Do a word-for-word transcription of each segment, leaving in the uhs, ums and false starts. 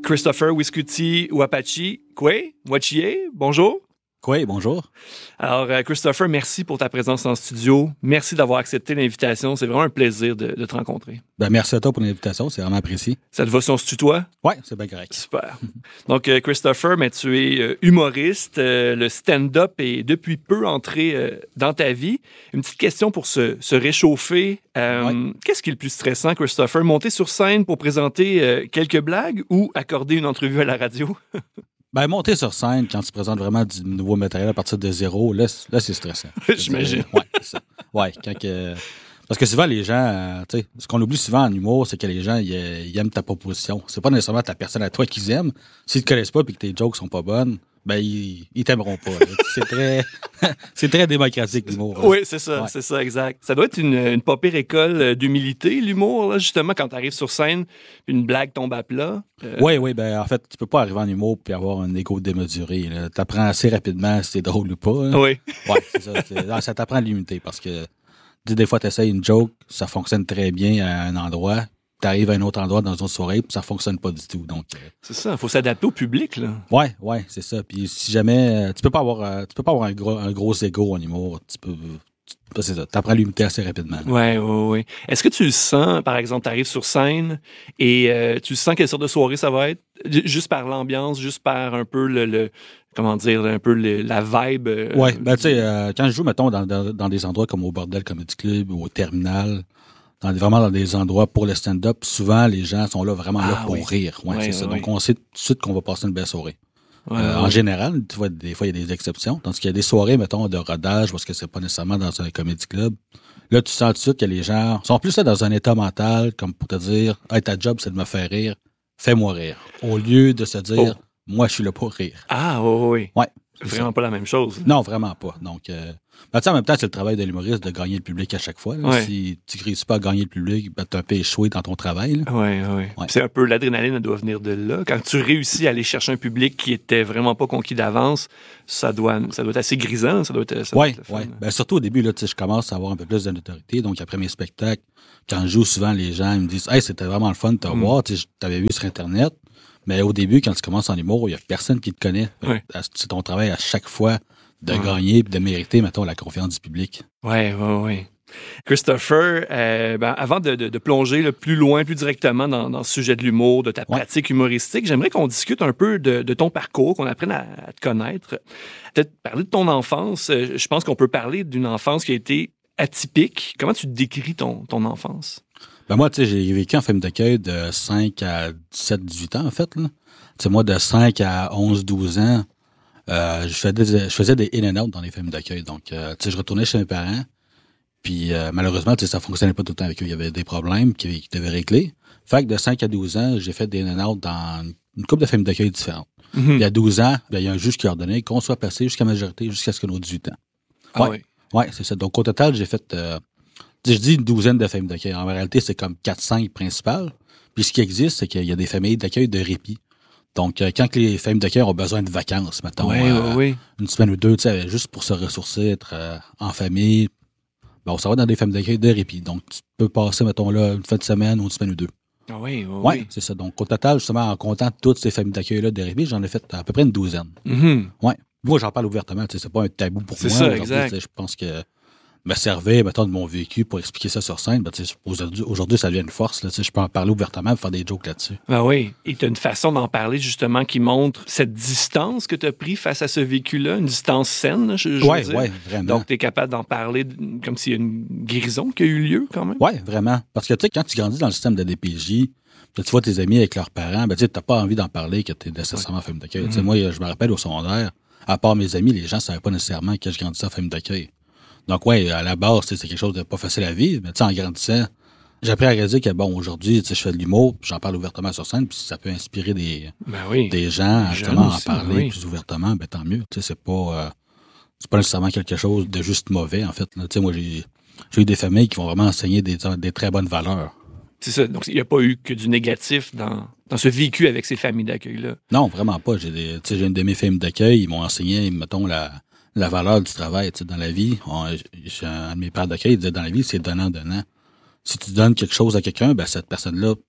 Christopher Wiscuti Wapachi Kwe, Wachie, bonjour. Oui, bonjour. Alors, euh, Christopher, merci pour ta présence en studio. Merci d'avoir accepté l'invitation. C'est vraiment un plaisir de, de te rencontrer. Ben, merci à toi pour l'invitation. C'est vraiment apprécié. Ça te va si on se tutoie? Oui, c'est bien correct. Super. Donc, euh, Christopher, mais tu es euh, humoriste. Euh, le stand-up est depuis peu entré euh, dans ta vie. Une petite question pour se, se réchauffer. Euh, ouais. Qu'est-ce qui est le plus stressant, Christopher? Monter sur scène pour présenter euh, quelques blagues ou accorder une entrevue à la radio? Ben, monter sur scène quand tu présentes vraiment du nouveau matériel à partir de zéro, là, là c'est stressant. J'imagine. Oui, c'est ça. Ouais, quand que... Parce que souvent, les gens, euh, tu sais, ce qu'on oublie souvent en humour, c'est que les gens, ils, ils aiment ta proposition. C'est pas nécessairement ta personne à toi qu'ils aiment. S'ils te connaissent pas et que tes jokes sont pas bonnes, ben, ils, ils t'aimeront pas. c'est très, c'est très démocratique, l'humour. Oui, c'est ça, ouais. c'est ça, exact. Ça doit être une, une pas pire école d'humilité, l'humour, là, justement, quand tu arrives sur scène, puis une blague tombe à plat. Euh... Oui, oui, ben, en fait, tu peux pas arriver en humour puis avoir un ego démesuré. Tu apprends assez rapidement si c'est drôle ou pas. Hein. Oui. Oui, c'est ça. C'est, ça t'apprend à limiter parce que des fois, tu essaies une joke, ça fonctionne très bien à un endroit. Tu arrives à un autre endroit dans une autre soirée, puis ça fonctionne pas du tout. Donc, euh... c'est ça, il faut s'adapter au public, là. Ouais, ouais, c'est ça. Puis si jamais, tu peux pas avoir, euh, tu peux pas avoir un gros, un gros ego en humour. Tu peux, tu, c'est ça. T'apprends à limiter assez rapidement. Ouais, ouais, ouais. Est-ce que tu le sens, par exemple, tu arrives sur scène et euh, tu sens quelle sorte de soirée ça va être, juste par l'ambiance, juste par un peu le, le comment dire, un peu le, la vibe. Euh, ouais, ben tu sais, euh, quand je joue, mettons, dans, dans, dans des endroits comme au Bordel Comedy Club ou au Terminal. Dans, vraiment dans des endroits pour le stand-up, souvent, les gens sont là vraiment là ah, pour oui. rire. Ouais, ouais, c'est ouais, ça. Ouais. Donc, on sait tout de suite qu'on va passer une belle soirée. Ouais, euh, ouais. En général, tu vois, des fois, il y a des exceptions. Tandis qu'il y a des soirées, mettons, de rodage, parce que c'est pas nécessairement dans un comedy club. Là, tu sens tout de suite que les gens sont plus là dans un état mental, comme pour te dire, hey, ta job, c'est de me faire rire. Fais-moi rire. Au lieu de se dire, oh. moi, je suis là pour rire. Ah, oui, oui. Ouais. Vraiment ça. Pas la même chose. Non, vraiment pas. Donc, euh, ben, en même temps, c'est le travail de l'humoriste de gagner le public à chaque fois. Là. Ouais. Si tu ne réussis pas à gagner le public, ben, tu as un peu échoué dans ton travail. Oui, oui. Ouais. C'est un peu l'adrénaline, elle doit venir de là. Quand tu réussis à aller chercher un public qui était vraiment pas conquis d'avance, ça doit, ça doit être assez grisant. Ça doit être, ça oui, doit être oui. Ben, surtout au début, là, je commence à avoir un peu plus de notoriété. Donc, après mes spectacles, quand je joue, souvent, les gens ils me disent « Hey, c'était vraiment le fun de te mm. voir. Je t'avais vu sur Internet. » Mais au début, quand tu commences en humour, il n'y a personne qui te connaît. Ouais. C'est ton travail à chaque fois de ouais. gagner et de mériter, mettons, la confiance du public. Oui, oui, oui. Christopher, euh, ben, avant de, de, de plonger là, plus loin, plus directement dans, dans ce sujet de l'humour, de ta ouais. pratique humoristique, j'aimerais qu'on discute un peu de, de ton parcours, qu'on apprenne à, à te connaître. Peut-être parler de ton enfance. Je pense qu'on peut parler d'une enfance qui a été atypique. Comment tu décris ton, ton enfance? Ben moi, tu sais, j'ai vécu en famille d'accueil de cinq à dix-sept, dix-huit ans, en fait. Tu sais, moi, de cinq à onze, douze ans, euh, je, faisais, je faisais des in and out dans les familles d'accueil. Donc, euh, tu sais, je retournais chez mes parents. Puis, euh, malheureusement, tu sais, ça fonctionnait pas tout le temps avec eux. Il y avait des problèmes qui, qui devaient régler. Fait que de cinq à douze ans, j'ai fait des in and out dans une couple de familles d'accueil différentes. Mm-hmm. Il y a douze ans, ben, il y a un juge qui a ordonné qu'on soit placé jusqu'à majorité, jusqu'à ce que nos dix-huit ans. Ah ouais, oui? Oui, c'est ça. Donc, au total, j'ai fait... Euh, je dis une douzaine de familles d'accueil. En réalité, c'est comme quatre cinq principales. Puis ce qui existe, c'est qu'il y a des familles d'accueil de répit. Donc, euh, quand les familles d'accueil ont besoin de vacances, mettons, oui, euh, oui, oui. une semaine ou deux, tu sais, juste pour se ressourcer, être euh, en famille, bon, ça va dans des familles d'accueil de répit. Donc, tu peux passer, mettons, là, une fin de semaine ou une semaine ou deux. Ah oui, oui, ouais, oui. c'est ça. Donc, au total, justement, en comptant toutes ces familles d'accueil-là de répit, j'en ai fait à peu près une douzaine. Mm-hmm. Ouais. Moi, j'en parle ouvertement, tu sais, c'est pas un tabou pour c'est moi. Ça, exact. Je pense que me servait, mettons, de mon vécu pour expliquer ça sur scène. Ben, aujourd'hui, aujourd'hui, ça devient une force. Là, je peux en parler ouvertement et faire des jokes là-dessus. Ben oui. Et tu as une façon d'en parler, justement, qui montre cette distance que tu as pris face à ce vécu-là, une distance saine, je, je ouais, veux dire. Oui, vraiment. Donc, tu es capable d'en parler comme s'il y a une guérison qui a eu lieu, quand même. Oui, vraiment. Parce que, tu sais, quand tu grandis dans le système de D P J, tu vois tes amis avec leurs parents, ben, tu n'as pas envie d'en parler que tu es nécessairement en famille d'accueil. Mm-hmm. Moi, je me rappelle au secondaire, à part mes amis, les gens ne savaient pas nécessairement que je grandissais en famille d'accueil. Donc, ouais, à la base, c'est quelque chose de pas facile à vivre, mais tu sais, en grandissant, j'ai appris à réaliser que, bon, aujourd'hui, tu sais, je fais de l'humour, puis j'en parle ouvertement sur scène, puis si ça peut inspirer des, ben oui. des gens à justement en parler oui. plus ouvertement, ben tant mieux. Tu sais, c'est pas, euh, c'est pas nécessairement quelque chose de juste mauvais, en fait. Tu sais, moi, j'ai, j'ai eu des familles qui vont vraiment enseigner des, des très bonnes valeurs. C'est ça. Donc, il n'y a pas eu que du négatif dans, dans ce vécu avec ces familles d'accueil-là. Non, vraiment pas. J'ai des, tu sais, j'ai une de mes familles d'accueil, ils m'ont enseigné, mettons, la, la valeur du travail, tu sais, dans la vie. On, j'ai un de mes pères d'accueil, il disait, dans la vie, c'est donnant-donnant. Si tu donnes quelque chose à quelqu'un, ben, cette personne-là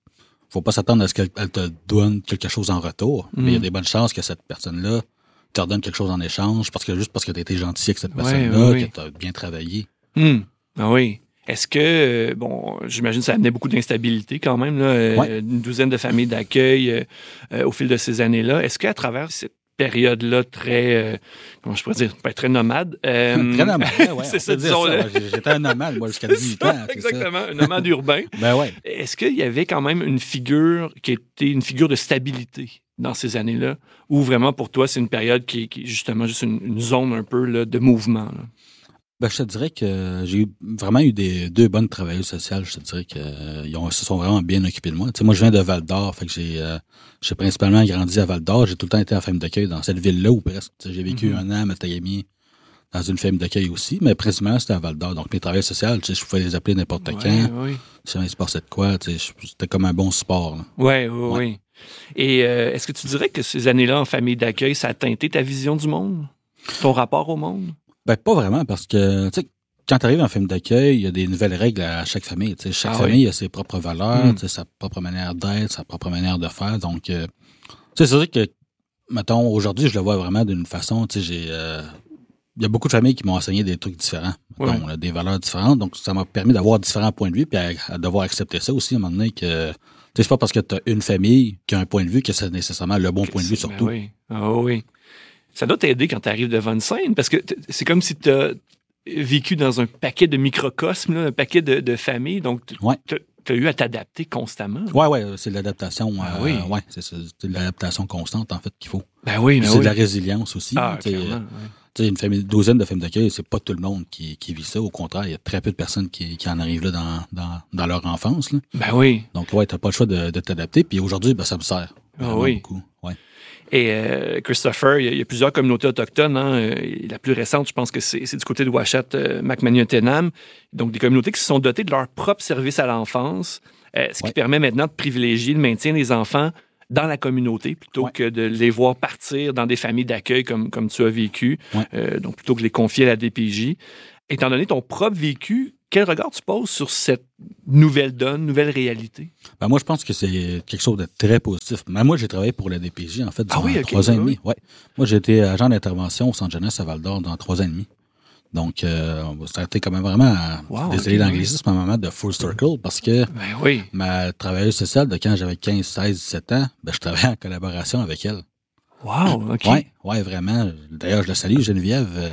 faut pas s'attendre à ce qu'elle te donne quelque chose en retour. Mm. Mais il y a des bonnes chances que cette personne-là te redonne quelque chose en échange parce que juste parce que tu as été gentil avec cette personne-là, ouais, oui, que tu as bien travaillé. Mm. Ah oui. Est-ce que, bon, j'imagine que ça amenait beaucoup d'instabilité quand même, là, ouais. une douzaine de familles d'accueil euh, au fil de ces années-là. Est-ce qu'à travers cette période-là très, euh, comment je pourrais dire, très nomade. Euh, très nomade, ouais, c'est ça, disons. Ça. J'étais un nomade, moi, jusqu'à dix-huit ans. Exactement, ça. Un nomade urbain. Ben ouais. Est-ce qu'il y avait quand même une figure qui était une figure de stabilité dans ces années-là, ou vraiment pour toi, c'est une période qui, qui est justement juste une, une zone un peu là, de mouvement? Là? Ben, je te dirais que j'ai vraiment eu des deux bonnes travailleuses sociales. Je te dirais qu'ils euh, se sont vraiment bien occupés de moi. Tu sais, moi, je viens de Val-d'Or, fait que j'ai euh, j'ai principalement grandi à Val-d'Or. J'ai tout le temps été en famille d'accueil dans cette ville-là ou presque. Tu sais, j'ai vécu mm-hmm. un an à Matagami dans une famille d'accueil aussi, mais principalement, c'était à Val-d'Or. Donc, mes travailleurs sociaux, tu sais, je pouvais les appeler n'importe ouais, quand. Oui. Si jamais il se passait de quoi, tu sais, c'était comme un bon support. Oui, oui, ouais. oui. Et euh, est-ce que tu dirais que ces années-là en famille d'accueil, ça a teinté ta vision du monde? Ton rapport au monde? Ben, pas vraiment, parce que, tu sais, quand tu arrives en famille d'accueil, il y a des nouvelles règles à chaque famille. Tu sais, chaque ah, famille oui. a ses propres valeurs, mm. tu sais, sa propre manière d'être, sa propre manière de faire. Donc, euh, tu sais, c'est vrai que, mettons, aujourd'hui, je le vois vraiment d'une façon, tu sais, j'ai... Euh, il y a beaucoup de familles qui m'ont enseigné des trucs différents, mettons, ouais. là, des valeurs différentes. Donc, ça m'a permis d'avoir différents points de vue, puis à, à devoir accepter ça aussi, à un moment donné, que... Tu sais, c'est pas parce que tu as une famille qui a un point de vue que c'est nécessairement le bon que point de vue, surtout. Ben oui. Ah oui. Ça doit t'aider quand tu arrives devant une scène, parce que c'est comme si tu as vécu dans un paquet de microcosmes, là, un paquet de, de familles, donc tu ouais. as eu à t'adapter constamment. Oui, oui, c'est de l'adaptation. Ah, euh, oui. Ouais, c'est, c'est de l'adaptation constante, en fait, qu'il faut. Ben oui, ben c'est oui. de la résilience aussi. Ah, tu sais, ouais. Tu sais, une famille, douzaine de familles d'accueil, c'est pas tout le monde qui, qui vit ça. Au contraire, il y a très peu de personnes qui, qui en arrivent là dans, dans, dans leur enfance. Là. Ben oui. Donc, ouais, t'as pas le choix de, de t'adapter. Puis aujourd'hui, ben, ça me sert. Ah oui. Beaucoup. Ouais. Et euh, Christopher, il y, a, il y a plusieurs communautés autochtones. Hein. La plus récente, je pense que c'est, c'est du côté de Ouachat, euh, Macmaniatenam. Donc, des communautés qui se sont dotées de leur propre service à l'enfance, euh, ce qui ouais. permet maintenant de privilégier le maintien des enfants dans la communauté plutôt ouais. que de les voir partir dans des familles d'accueil comme, comme tu as vécu, ouais. euh, donc plutôt que de les confier à la D P J. Étant donné ton propre vécu, quel regard tu poses sur cette nouvelle donne, nouvelle réalité? Ben moi, je pense que c'est quelque chose de très positif. Ben moi, j'ai travaillé pour la D P J, en fait, durant ah oui, okay, trois ans oui, et demi. Oui. Ouais. Moi, j'ai été agent d'intervention au Centre jeunesse à Val-d'Or dans trois ans et demi. Donc, euh, ça a été quand même vraiment, wow, désolé okay, l'anglicisme, oui. un moment de full circle parce que ben oui. ma travailleuse sociale de quand j'avais quinze, seize, dix-sept ans, ben, je travaillais en collaboration avec elle. Wow, OK. Ouais, ouais, vraiment. D'ailleurs, je la salue, Geneviève.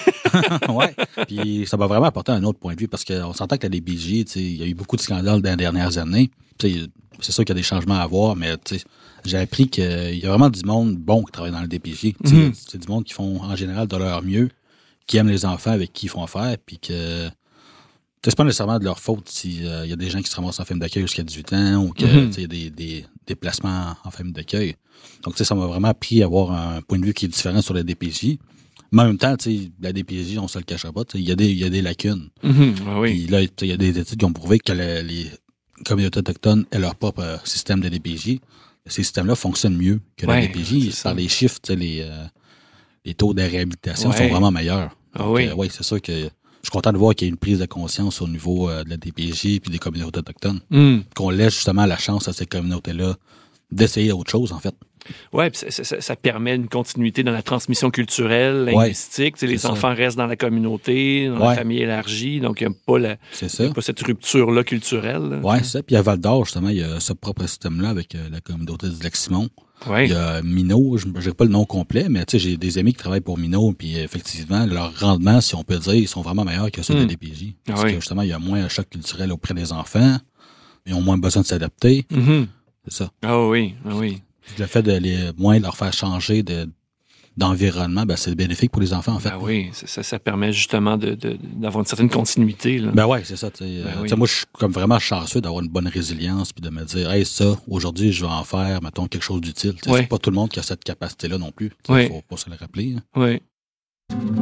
ouais. Puis ça m'a vraiment apporté un autre point de vue parce qu'on s'entend que la D P J, tu sais, il y a eu beaucoup de scandales dans les dernières années. Tu sais, c'est sûr qu'il y a des changements à voir, mais tu sais, j'ai appris qu'il y a vraiment du monde bon qui travaille dans la D P J. Tu sais, mm-hmm. c'est du monde qui font en général de leur mieux, qui aiment les enfants avec qui ils font affaire, puis que c'est pas nécessairement de leur faute s'il euh, y a des gens qui se ramassent en famille d'accueil jusqu'à dix-huit ans ou qu'il mm-hmm. y a des, des déplacements en famille d'accueil. Donc, tu sais, ça m'a vraiment appris à avoir un point de vue qui est différent sur la D P J. Mais en même temps, tu sais, la D P J, on se le cachera pas, il y a des, il y a des lacunes. Mm-hmm. Ah oui. Puis là, il y a des études qui ont prouvé que le, les communautés autochtones aient leur propre système de D P J. Ces systèmes-là fonctionnent mieux que ouais, la D P J. Par les chiffres, tu sais, les, euh, les taux de réhabilitation ouais. sont vraiment meilleurs. Ah oui. Euh, oui, c'est sûr que je suis content de voir qu'il y a une prise de conscience au niveau euh, de la D P J puis des communautés autochtones. Mm. Qu'on laisse justement la chance à ces communautés-là d'essayer autre chose, en fait. Oui, puis ça, ça, ça permet une continuité dans la transmission culturelle, linguistique. Ouais, les ça. enfants restent dans la communauté, dans ouais. la famille élargie, donc il n'y a pas, la, y a pas cette rupture-là culturelle. Oui, c'est ça. Puis à Val-d'Or, justement, il y a ce propre système-là avec euh, la communauté du Lac-Simon. Ouais. Il y a Minot, je n'ai pas le nom complet, mais j'ai des amis qui travaillent pour Minot, puis effectivement, leur rendement, si on peut dire, ils sont vraiment meilleurs que ceux mm. de la D P J. Parce ah oui. que justement, il y a moins un choc culturel auprès des enfants, ils ont moins besoin de s'adapter. Mm-hmm. C'est ça. Ah oui, ah oui. Le fait de les moins leur faire changer de, d'environnement, ben c'est bénéfique pour les enfants, en fait. Ben oui, ça, ça permet justement de, de, d'avoir une certaine continuité. Là. Ben oui, c'est ça. Ben euh, oui. Moi, je suis comme vraiment chanceux d'avoir une bonne résilience puis de me dire, hey, ça, aujourd'hui, je vais en faire, mettons, quelque chose d'utile. Ouais. C'est pas tout le monde qui a cette capacité-là non plus. Il ouais. faut pas se le rappeler. Oui.